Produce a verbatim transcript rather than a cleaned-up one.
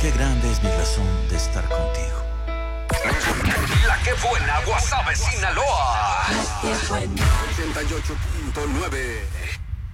Qué grande es mi razón de estar contigo. La que buena, Guasave, Sinaloa. ochenta y ocho punto nueve